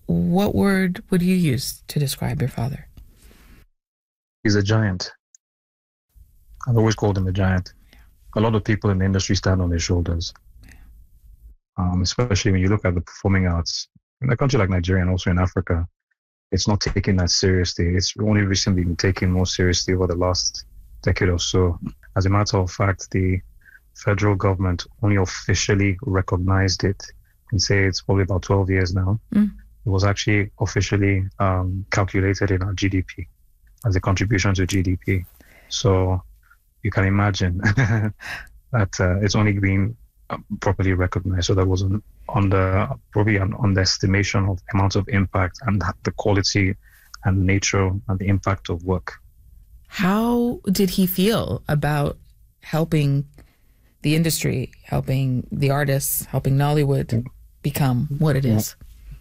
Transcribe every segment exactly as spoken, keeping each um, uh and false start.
what word would you use to describe your father? He's a giant. I've always called him a giant. A lot of people in the industry stand on his shoulders, um, especially when you look at the performing arts. In a country like Nigeria and also in Africa, it's not taken that seriously. It's only recently been taken more seriously over the last decade or so. As a matter of fact, the federal government only officially recognized it, and say it's probably about twelve years now. Mm. It was actually officially um, calculated in our G D P as a contribution to G D P. So you can imagine that uh, it's only been uh, properly recognized. So there was an under probably an underestimation of the amount of impact and the quality and nature and the impact of work. How did he feel about helping the industry, helping the artists, helping Nollywood become what it is?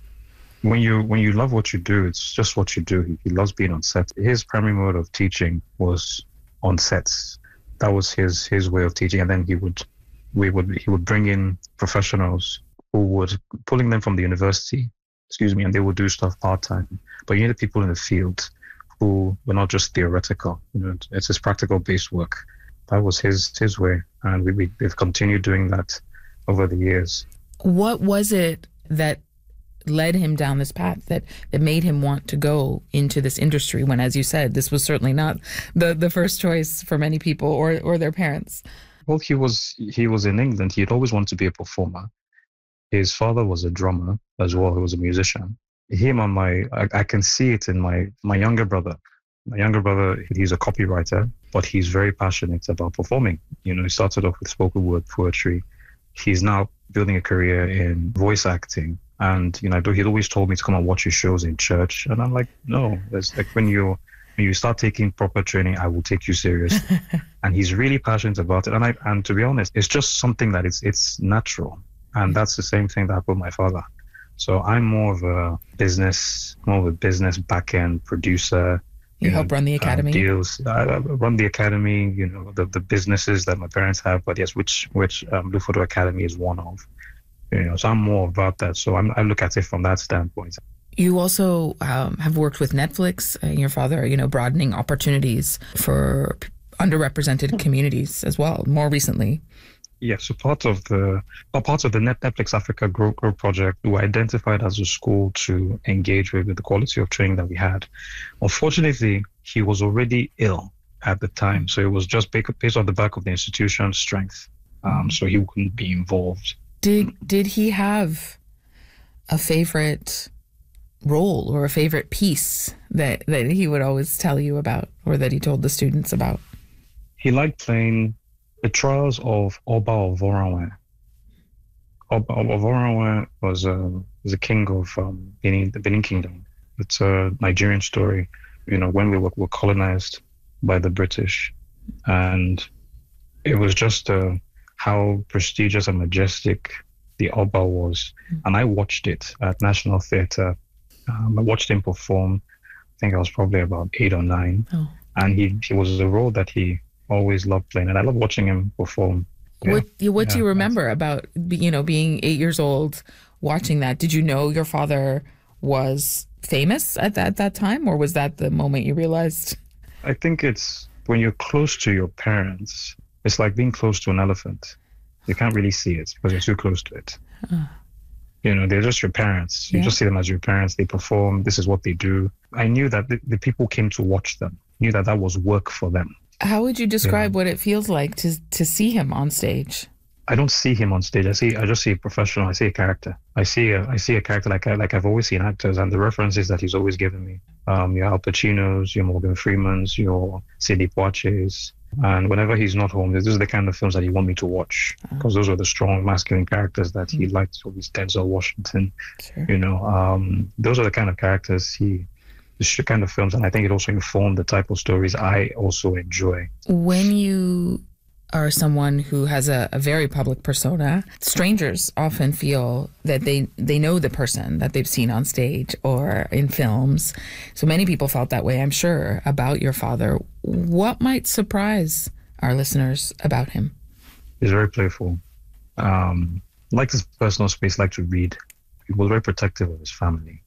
When you when you love what you do, it's just what you do. He, he loves being on set. His primary mode of teaching was on sets. That was his his way of teaching. And then he would we would he would bring in professionals who would pulling them from the university, excuse me, and they would do stuff part time. But you needed people in the field who were not just theoretical. You know, it's his practical based work. That was his his way, and we, we we've continued doing that over the years. What was it that led him down this path, that that made him want to go into this industry when, as you said, this was certainly not the the first choice for many people or or their parents? Well, he was he was in England. He had always wanted to be a performer. His father was a drummer as well. He was a musician. Him and my, I, I can see it in my my younger brother. My younger brother, he's a copywriter, but he's very passionate about performing. You know, he started off with spoken word poetry. He's now building a career in voice acting. And, you know, he'd always told me to come and watch his shows in church. And I'm like, no, it's like when you when you start taking proper training, I will take you seriously. And he's really passionate about it. And I and to be honest, it's just something that it's it's natural. And that's the same thing that happened with my father. So I'm more of a business, more of a business back-end producer. You, you help know, run the academy? Um, deals. I, I run the academy, you know, the, the businesses that my parents have, but yes, which which um, Blue Photo Academy is one of. You know, so I'm more about that. So I'm, I look at it from that standpoint. You also um, have worked with Netflix and your father, you know, broadening opportunities for underrepresented communities as well, more recently. Yeah, so part of the well, part of the Netflix Africa Grow Grow project, we were identified as a school to engage with, with the quality of training that we had. Unfortunately, he was already ill at the time, so it was just based on the back of the institution's strength. Um, so he couldn't be involved. Did did he have a favorite role or a favorite piece that, that he would always tell you about, or that he told the students about? He liked playing the Trials of Oba of Oranwe. Oba of Oranwe was a, was a king of um, Benin, the Benin Kingdom. It's a Nigerian story, you know, when we were, were colonized by the British. And it was just uh, how prestigious and majestic the Oba was. Mm. And I watched it at National Theatre. Um, I watched him perform. I think I was probably about eight or nine. Oh. And he, he was a role that he always loved playing, and I love watching him perform. Yeah. What What yeah. do you remember about, you know, being eight years old, watching that? Did you know your father was famous at that, at that time, or was that the moment you realized? I think it's when you're close to your parents, it's like being close to an elephant. You can't really see it because you're too close to it. Uh, you know, they're just your parents. You yeah. just see them as your parents. They perform. This is what they do. I knew that the, the people came to watch them, knew that that was work for them. How would you describe yeah. what it feels like to to see him on stage? I don't see him on stage. I see. I just see a professional. I see a character. I see a. I see a character like I like I've always seen actors, and the references that he's always given me. Um, your Al Pacinos, your Morgan Freemans, your Sidney Poitiers, and whenever he's not home, these are the kind of films that he want me to watch, because oh. those are the strong masculine characters that he mm. liked. Always Denzel Washington. Sure. You know, um, those are the kind of characters he. The kind of films, and I think it also informed the type of stories I also enjoy. When you are someone who has a, a very public persona, strangers often feel that they, they know the person that they've seen on stage or in films. So many people felt that way, I'm sure, about your father. What might surprise our listeners about him? He's very playful. Um, liked his personal space, liked to read. He was very protective of his family.